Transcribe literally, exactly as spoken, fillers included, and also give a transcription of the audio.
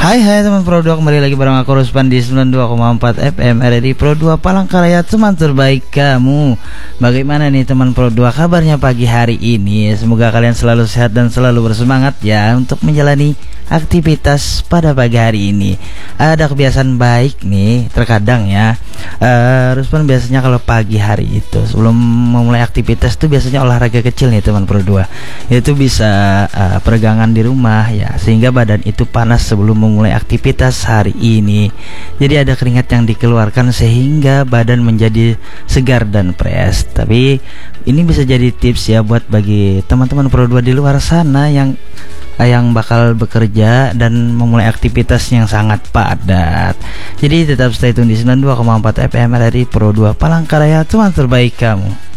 Hai hai teman Pro dua, kembali lagi bareng aku Ruspan di sembilan puluh dua koma empat F M R R I Pro dua Palangkaraya, teman terbaik kamu. Bagaimana nih teman Pro dua kabarnya pagi hari ini? Semoga kalian selalu sehat dan selalu bersemangat ya untuk menjalani aktivitas pada pagi hari ini. Ada kebiasaan baik nih, terkadang ya uh, Ruspan biasanya kalau pagi hari itu sebelum memulai aktivitas tuh biasanya olahraga kecil nih teman Pro dua. Itu bisa uh, peregangan di rumah ya, sehingga badan itu panas sebelum memulai aktivitas hari ini. Jadi ada keringat yang dikeluarkan sehingga badan menjadi segar dan fresh. Tapi ini bisa jadi tips ya buat bagi teman-teman Pro dua di luar sana yang yang bakal bekerja dan memulai aktivitas yang sangat padat. Jadi tetap stay tune di sembilan puluh dua koma empat F M R R I Pro dua Palangkaraya, teman terbaik kamu.